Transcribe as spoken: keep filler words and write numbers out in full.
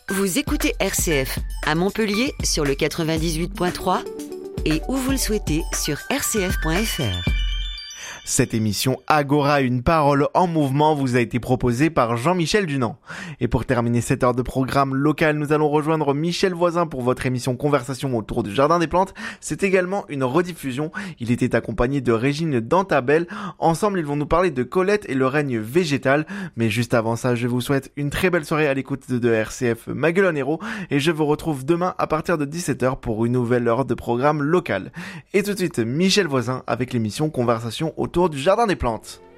Vous écoutez R C F à Montpellier sur le quatre-vingt-dix-huit point trois et où vous le souhaitez sur r c f point f r. Cette émission Agora, une parole en mouvement vous a été proposée par Jean-Michel Dunant. Et pour terminer cette heure de programme local, nous allons rejoindre Michel Voisin pour votre émission Conversation autour du Jardin des Plantes. C'est également une rediffusion. Il était accompagné de Régine Dantabel. Ensemble, ils vont nous parler de Colette et le règne végétal. Mais juste avant ça, je vous souhaite une très belle soirée à l'écoute de R C F Maguelone Héros. Et je vous retrouve demain à partir de dix-sept heures pour une nouvelle heure de programme local. Et tout de suite, Michel Voisin avec l'émission Conversation autour du Jardin des Plantes.